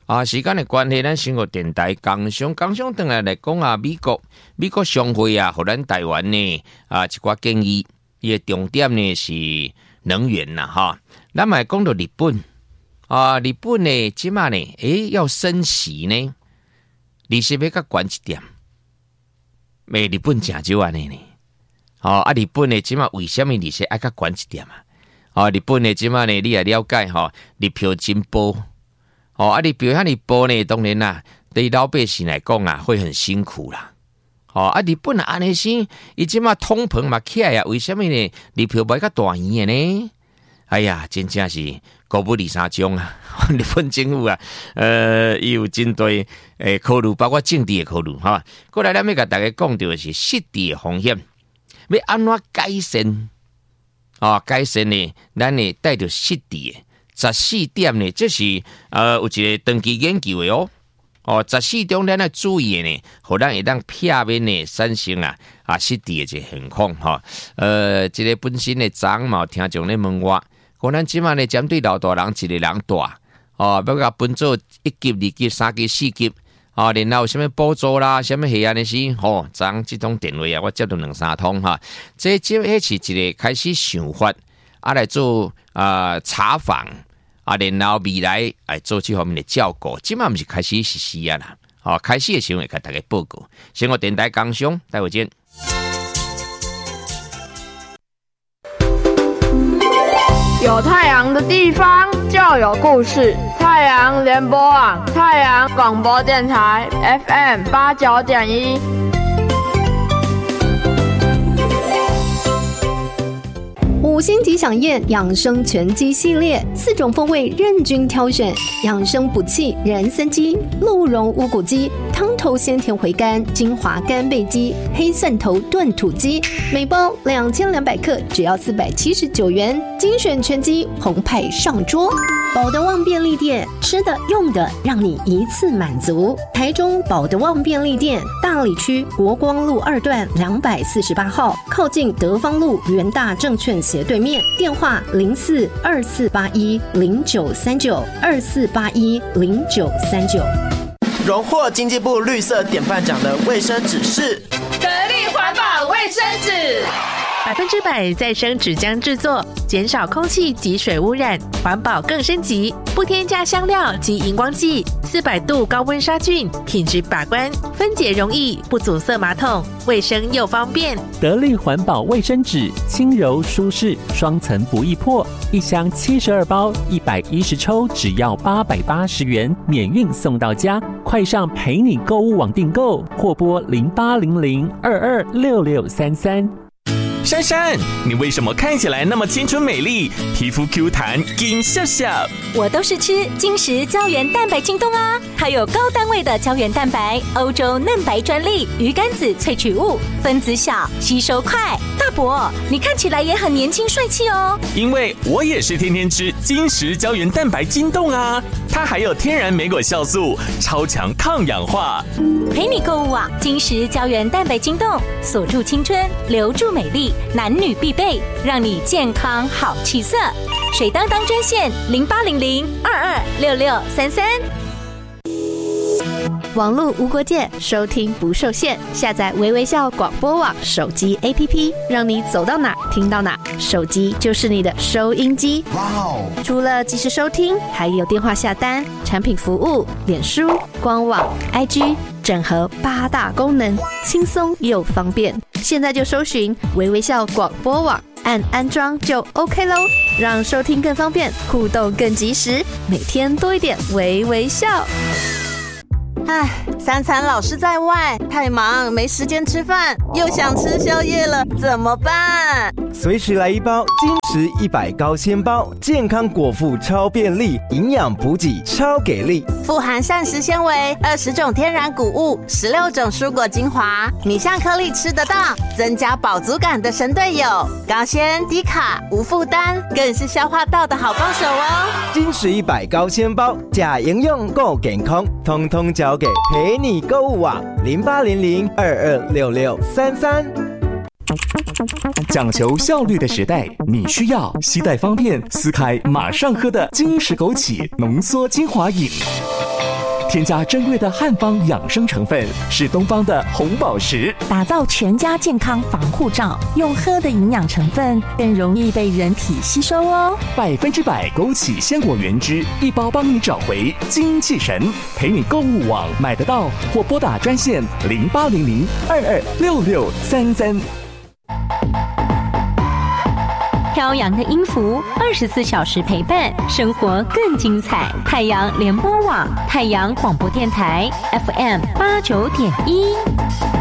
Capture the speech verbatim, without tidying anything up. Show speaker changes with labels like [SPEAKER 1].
[SPEAKER 1] 啊，时间的关系，咱先个电台工商工商等来来讲啊，美国美国商会啊，和咱台湾呢啊一寡建议，伊的重点呢是能源呐哈。咱来讲到日本啊，日本呢即马呢，诶要升息呢，利息要较悬一点，诶日本真少安尼呢。哦啊，日本呢即马为什么利息爱较悬一点啊？哦，日本呢即马呢，你也了解吼，日票真薄。哦，啊，你比如遐尼薄呢，当然啦，对老百姓来讲啊，会很辛苦啦。哦，啊，日本啊，安尼先，伊即马通膨嘛起来啊，为什么呢？日票买较大圆的呢？哎呀，真正是国不离三种啊！日本政府啊，呃，伊有针对诶考虑，包括政治的考虑哈。过来，咱要甲大家讲到的是失地的风险，要安怎改善？啊、哦，改善呢，咱呢带着失地的。十四点呢，这是呃有一个长期研究的哦。哦，十四中咱要注意的呢，互咱会当避免呢产生啊啊失地的一个情况哈。呃，这个本身的长毛听众咧问我，讲咱即马呢针对老大人一个人大哦，要甲分做一级、二级、三级、四级啊，然后有啥物补助啦，啥物系安尼是吼，昨即种电话啊，我接到两三通哈。这即迄是一个开始想法啊来做啊、呃、查访。啊，然后未来来做这方面的照顾，即马毋是开始实施啊啦，好，开始的时候会给大家报告。先我电台工商，待会见。
[SPEAKER 2] 有太阳的地方就有故事，太阳联播网，太阳广播电台 F M 八九点一。
[SPEAKER 3] 五星级享宴养生全鸡系列，四种风味任君挑选，养生补气人参鸡、鹿茸乌骨鸡、汤头鲜甜回甘精华干贝鸡、黑蒜头炖土鸡，每包两千两百克，只要四百七十九元，精选全鸡澎湃上桌。保德旺便利店，吃的用的让你一次满足。台中保德旺便利店，大里区国光路二段两百四十八号，靠近德芳路元大证券斜对面，电话零四二四八一零九三九二四八一零九三九。
[SPEAKER 4] 荣获经济部绿色典范奖的卫生纸是
[SPEAKER 5] 得力环保卫生纸，
[SPEAKER 6] 百分之百再生纸浆制作，减少空气及水污染，环保更升级，不添加香料及荧光剂，四百度高温杀菌，品质把关，分解容易，不阻塞马桶，卫生又方便。
[SPEAKER 7] 得力环保卫生纸，轻柔舒适，双层不易破，一箱七十二包，一百一十抽，只要八百八十元，免运送到家。快上陪你购物网订购，或拨零八零零二二六六三三。
[SPEAKER 8] 珊珊，你为什么看起来那么青春美丽，皮肤 Q 弹，金笑笑？
[SPEAKER 9] 我都是吃金石胶原蛋白晶冻啊，它有高单位的胶原蛋白，欧洲嫩白专利，鱼肝子萃取物，分子小，吸收快。大伯，你看起来也很年轻帅气哦。
[SPEAKER 8] 因为我也是天天吃金石胶原蛋白晶冻啊，它还有天然莓果酵素，超强抗氧化。
[SPEAKER 9] 陪你购物啊，金石胶原蛋白晶冻，锁住青春，留住美丽。男女必备，让你健康好气色。水当当专线零八零零二二六六三三。
[SPEAKER 3] 网络无国界，收听不受限。下载微微笑广播网手机 A P P， 让你走到哪听到哪，手机就是你的收音机。哇哦！除了即时收听，还有电话下单、产品服务、脸书、官网、I G。整合八大功能，轻松又方便。现在就搜寻微微笑广播网，按安装就 OK 咯，让收听更方便，互动更及时，每天多一点微微笑。
[SPEAKER 10] 唉，三餐老是在外，太忙没时间吃饭，又想吃宵夜了，怎么办？
[SPEAKER 11] 随时来一包金石一百高纤包，健康果腹超便利，营养补给超给力，
[SPEAKER 10] 富含膳食纤维，二十种天然谷物，十六种蔬果精华，米香颗粒吃得到，增加饱足感的神队友，高纤低卡无负担，更是消化道的好帮手哦。
[SPEAKER 11] 金石一百高纤包，假营养够健康，通通交给陪你购物网零八零零二二六六三三。
[SPEAKER 12] 讲求效率的时代，你需要携带方便、撕开马上喝的金石枸杞浓缩精华饮。 添加珍贵的汉方养生成分，是东方的红宝石，
[SPEAKER 13] 打造全家健康防护罩，用喝的营养成分更容易被人体吸收哦。
[SPEAKER 12] 百分之百枸杞鲜果原汁，一包帮你找回精气神。陪你购物网买得到，或拨打专线零八零零二二六六三三。
[SPEAKER 9] 飘扬的音符，二十四小时陪伴，生活更精彩。太阳联播网，太阳广播电台 F M 八九点一。